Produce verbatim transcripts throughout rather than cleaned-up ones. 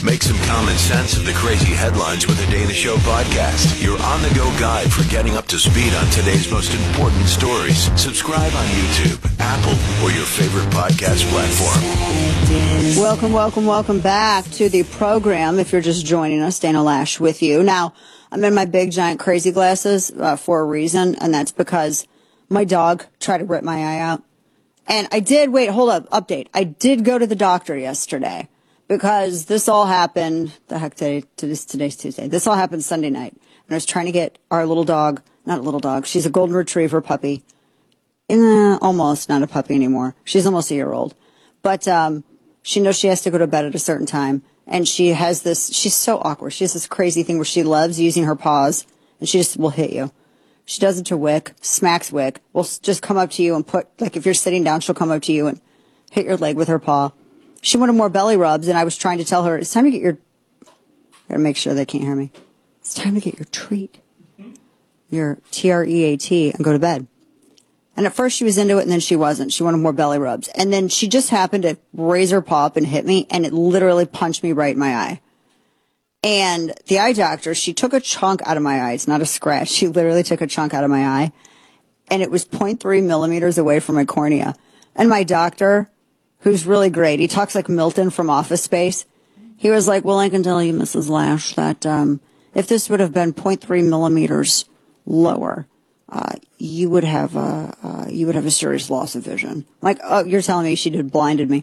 Make some common sense of the crazy headlines with the Dana Show podcast. Your on-the-go guide for getting up to speed on today's most important stories. Subscribe on YouTube, Apple, or your favorite podcast platform. Welcome, welcome, welcome back to the program. If you're just joining us, Dana Lash with you. Now, I'm in my big, giant, crazy glasses uh, for a reason, and that's because my dog tried to rip my eye out. And I did, wait, hold up, update. I did go to the doctor yesterday because this all happened, the heck today, today's, today's Tuesday. This all happened Sunday night. And I was trying to get our little dog, not a little dog, she's a golden retriever puppy. Eh, almost not a puppy anymore. She's almost a year old. But um, she knows she has to go to bed at a certain time. And she has this, she's so awkward. She has this crazy thing where she loves using her paws, and she just will hit you. She does it to Wick, smacks Wick, will just come up to you and put, like if you're sitting down, she'll come up to you and hit your leg with her paw. She wanted more belly rubs, and I was trying to tell her, it's time to get your, gotta make sure they can't hear me. It's time to get your treat, your T R E A T, and go to bed. And at first she was into it, and then she wasn't. She wanted more belly rubs. And then she just happened to raise her paw up and hit me, and it literally punched me right in my eye. And the eye doctor, she took a chunk out of my eye. It's not a scratch. She literally took a chunk out of my eye, and it was zero point three millimeters away from my cornea. And my doctor, who's really great, he talks like Milton from Office Space. He was like, well, I can tell you, Missus Lash, that um, if this would have been zero point three millimeters lower, Uh, you would have a, uh, you would have a serious loss of vision. Like, oh, you're telling me she did blinded me.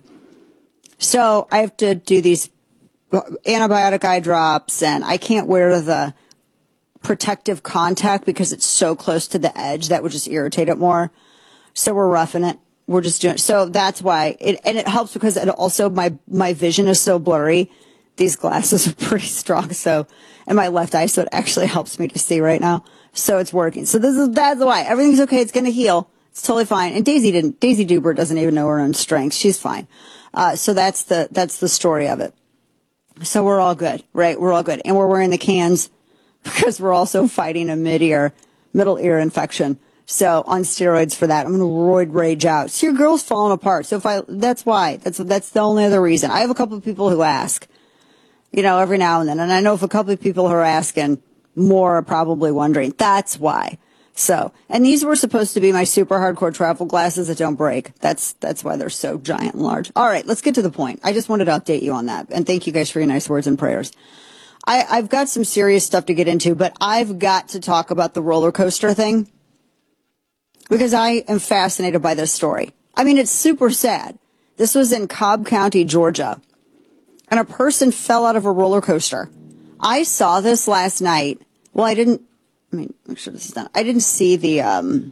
So I have to do these antibiotic eye drops, and I can't wear the protective contact because it's so close to the edge. That would just irritate it more. So we're roughing it. We're just doing, so that's why it, and it helps because it also my, my vision is so blurry. These glasses are pretty strong. So, and my left eye, so it actually helps me to see right now. So it's working. So this is, that's why everything's okay. It's going to heal. It's totally fine. And Daisy didn't, Daisy Duber doesn't even know her own strength. She's fine. Uh, so that's the, that's the story of it. So we're all good, right? We're all good. And we're wearing the cans because we're also fighting a mid-ear, middle ear infection. So on steroids for that, I'm going to roid rage out. So your girl's falling apart. So if I, that's why, that's, that's the only other reason. I have a couple of people who ask, you know, every now and then. And I know if a couple of people who are asking, more are probably wondering. That's why. So, and these were supposed to be my super hardcore travel glasses that don't break. That's, that's why they're so giant and large. All right, let's get to the point. I just wanted to update you on that. And thank you guys for your nice words and prayers. I, I've got some serious stuff to get into, but I've got to talk about the roller coaster thing because I am fascinated by this story. I mean, it's super sad. This was in Cobb County, Georgia, and a person fell out of a roller coaster. I saw this last night. Well, I didn't, I mean, make sure this is done. I didn't see the, um,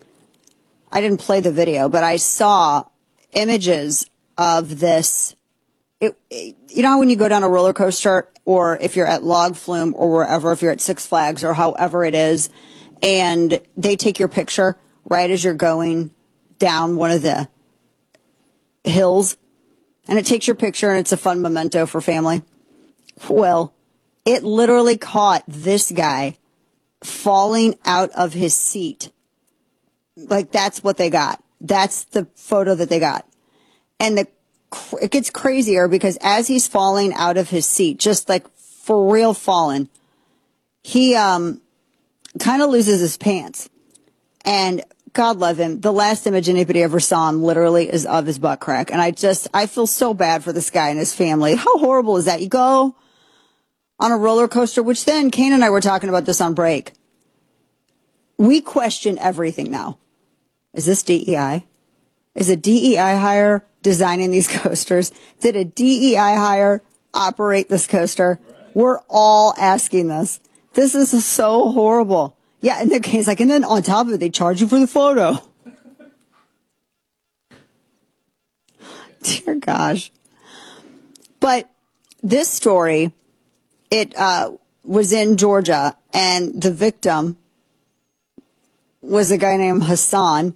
I didn't play the video, but I saw images of this. It, it, you know, when you go down a roller coaster, or if you're at Log Flume or wherever, if you're at Six Flags or however it is, and they take your picture right as you're going down one of the hills, and it takes your picture and it's a fun memento for family. Well, it literally caught this guy falling out of his seat. Like, that's what they got. That's the photo that they got. And the it gets crazier because as he's falling out of his seat, just like for real falling, he um kind of loses his pants. And God love him, the last image anybody ever saw him literally is of his butt crack. And I just, I feel so bad for this guy and his family. How horrible is that? You go on a roller coaster, which then Kane and I were talking about this on break. We question everything now. Is this D E I? Is a D E I hire designing these coasters? Did a D E I hire operate this coaster? We're all asking this. This is so horrible. Yeah, and he's like, and then on top of it, they charge you for the photo. Dear gosh. But this story, it uh, was in Georgia, and the victim was a guy named Hassan.